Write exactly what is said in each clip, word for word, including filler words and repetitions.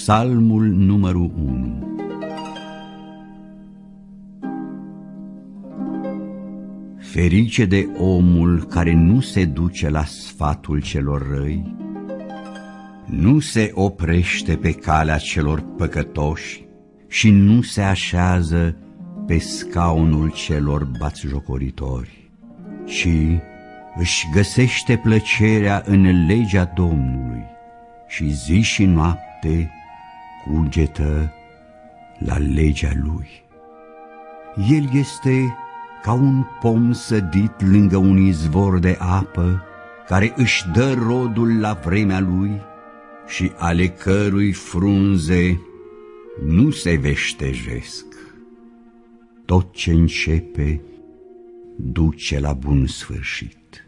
Psalmul numărul unu. Ferice de omul care nu se duce la sfatul celor răi, nu se oprește pe calea celor păcătoși și nu se așează pe scaunul celor batjocoritori, ci își găsește plăcerea în legea Domnului și zi și noapte cugetă la legea Lui. El este ca un pom sădit lângă un izvor de apă, care își dă rodul la vremea lui și ale cărui frunze nu se veștejesc. Tot ce începe duce la bun sfârșit.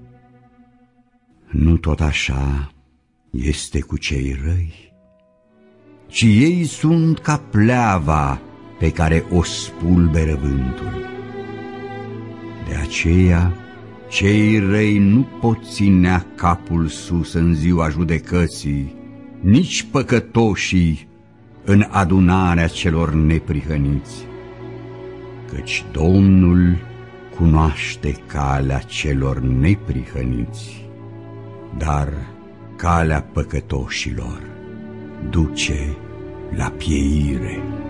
Nu tot așa este cu cei răi, ci ei sunt ca pleava pe care o spulberă vântul. De aceea, cei răi nu pot ținea capul sus în ziua judecății, nici păcătoșii în adunarea celor neprihăniți, căci Domnul cunoaște calea celor neprihăniți, dar calea păcătoșilor duce la pieire.